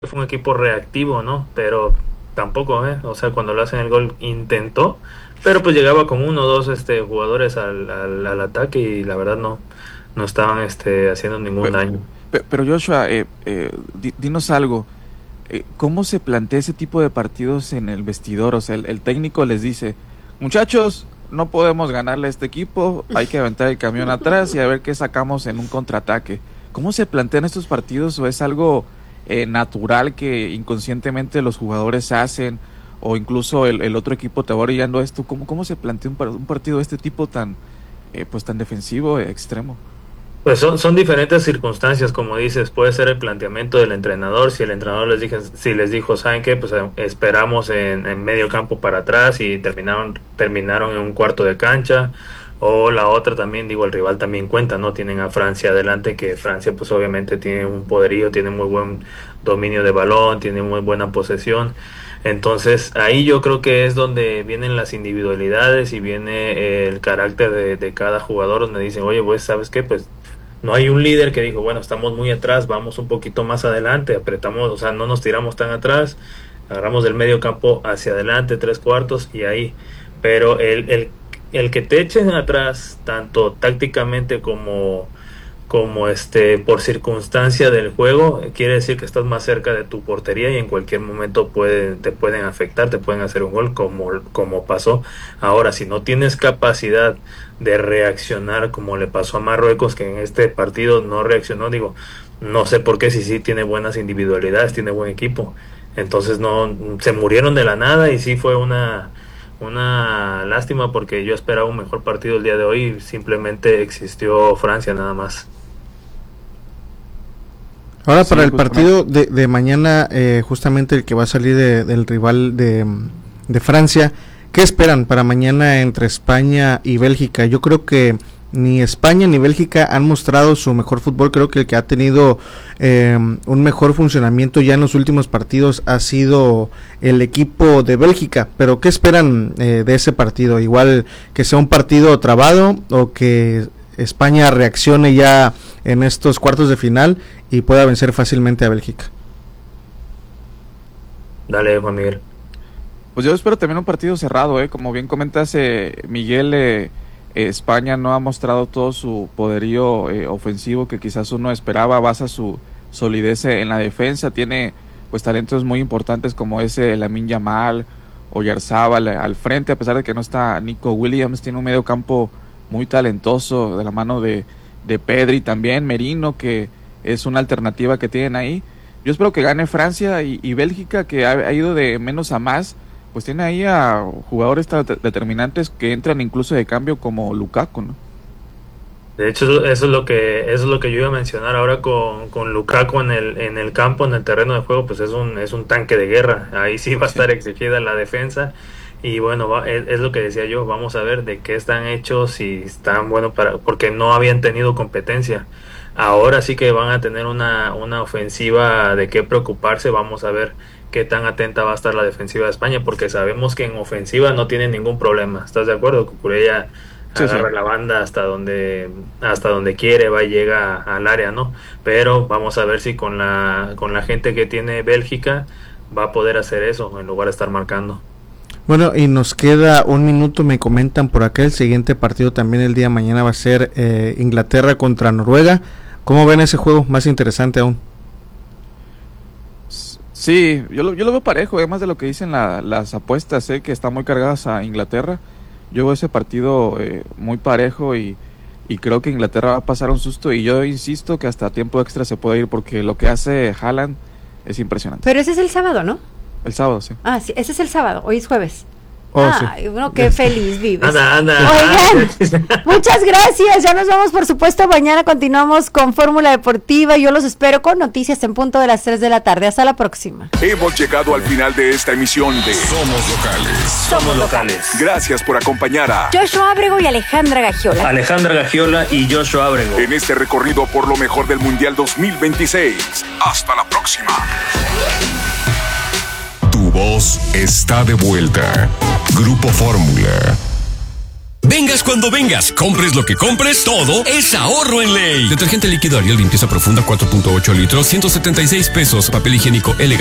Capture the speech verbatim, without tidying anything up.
fue un equipo reactivo, ¿no? Pero tampoco, ¿eh? O sea, cuando lo hacen el gol intentó, pero pues llegaba con uno o dos este, jugadores al, al, al ataque y la verdad no, no estaban este, haciendo ningún Pero, daño. pero Joshua, eh, eh, di, dinos algo. Eh, ¿Cómo se plantea ese tipo de partidos en el vestidor? O sea, el, el técnico les dice, muchachos, no podemos ganarle a este equipo, hay que aventar el camión atrás y a ver qué sacamos en un contraataque. ¿Cómo se plantean estos partidos o es algo eh, natural que inconscientemente los jugadores hacen o incluso el, el otro equipo te va orillando esto? ¿Cómo, cómo se plantea un, un partido de este tipo tan, eh, pues tan defensivo, eh, extremo? Pues son, son diferentes circunstancias, como dices, puede ser el planteamiento del entrenador, si el entrenador les dije, si les dijo, ¿saben qué? Pues eh, esperamos en, en medio campo para atrás y terminaron, terminaron en un cuarto de cancha, o la otra también, digo, el rival también cuenta, ¿no? Tienen a Francia adelante, que Francia pues obviamente tiene un poderío, tiene muy buen dominio de balón, tiene muy buena posesión. Entonces ahí yo creo que es donde vienen las individualidades y viene el carácter de, de cada jugador, donde dicen, oye, pues, ¿sabes qué? Pues no hay un líder que dijo, bueno, estamos muy atrás, vamos un poquito más adelante, apretamos, o sea, no nos tiramos tan atrás, agarramos del medio campo hacia adelante, tres cuartos y ahí. Pero el, el, el que te echen atrás, tanto tácticamente como, como este por circunstancia del juego, quiere decir que estás más cerca de tu portería y en cualquier momento puede, te pueden afectar, te pueden hacer un gol como, como pasó. Ahora, si no tienes capacidad de reaccionar como le pasó a Marruecos, que en este partido no reaccionó, digo, no sé por qué, si sí tiene buenas individualidades, tiene buen equipo, entonces no, se murieron de la nada y sí fue una una lástima porque yo esperaba un mejor partido el día de hoy y simplemente existió Francia nada más. Ahora, para sí, el partido de, de mañana, eh, justamente el que va a salir de, del rival de, de Francia, ¿qué esperan para mañana entre España y Bélgica? Yo creo que ni España ni Bélgica han mostrado su mejor fútbol. Creo que el que ha tenido eh, un mejor funcionamiento ya en los últimos partidos ha sido el equipo de Bélgica. Pero ¿qué esperan eh, de ese partido? Igual que sea un partido trabado o que España reaccione ya en estos cuartos de final y pueda vencer fácilmente a Bélgica. Dale, Juan Miguel. Pues yo espero también un partido cerrado, ¿eh? Como bien comentas, eh, Miguel, eh, eh, España no ha mostrado todo su poderío eh, ofensivo que quizás uno esperaba, basa su solidez en la defensa, tiene pues talentos muy importantes como ese Lamine Yamal o Yarzábal al frente, a pesar de que no está Nico Williams, tiene un medio campo muy talentoso de la mano de, de Pedri, también Merino, que es una alternativa que tienen ahí. Yo espero que gane Francia y, y Bélgica, que ha, ha ido de menos a más, pues tiene ahí a jugadores determinantes que entran incluso de cambio como Lukaku, ¿no? De hecho, eso es lo que eso es lo que yo iba a mencionar ahora con, con Lukaku en el en el campo, en el terreno de juego, pues es un es un tanque de guerra. Ahí sí va a estar exigida la defensa. Y bueno, va, es, es lo que decía yo, vamos a ver de qué están hechos, si están buenos para, porque no habían tenido competencia. Ahora sí que van a tener una, una ofensiva de qué preocuparse, vamos a ver qué tan atenta va a estar la defensiva de España, porque sabemos que en ofensiva no tiene ningún problema. ¿Estás de acuerdo? Cucurella sí, agarra sí. la banda hasta donde hasta donde quiere, va y llega al área, ¿no? Pero vamos a ver si con la con la gente que tiene Bélgica va a poder hacer eso en lugar de estar marcando. Bueno, y nos queda un minuto, me comentan por acá, el siguiente partido también el día de mañana va a ser eh, Inglaterra contra Noruega. ¿Cómo ven ese juego? Más interesante aún. Sí, yo lo, yo lo veo parejo, además de lo que dicen la, las apuestas, sé eh, que están muy cargadas a Inglaterra. Yo veo ese partido eh, muy parejo y, y creo que Inglaterra va a pasar un susto y yo insisto que hasta tiempo extra se puede ir porque lo que hace Haaland es impresionante. Pero ese es el sábado, ¿no? El sábado, sí. Ah, sí, ese es el sábado, hoy es jueves. Oh, ah, sí. Bueno, qué feliz vives. Anda, anda. Oigan, muchas gracias. Ya nos vamos, por supuesto. Mañana continuamos con Fórmula Deportiva. Yo los espero con noticias en punto de las tres de la tarde. Hasta la próxima. Hemos llegado al final de esta emisión de Somos Locales. Somos Locales. Gracias por acompañar a Joshua Ábrego y Alejandra Gagiola. Alejandra Gagiola y Joshua Ábrego. En este recorrido por lo mejor del Mundial dos mil veintiséis. Hasta la próxima. Tu voz está de vuelta. Grupo Fórmula. Vengas cuando vengas, compres lo que compres, todo es ahorro en Ley. Detergente líquido Ariel limpieza profunda cuatro punto ocho litros, ciento setenta y seis pesos. Papel higiénico Elegant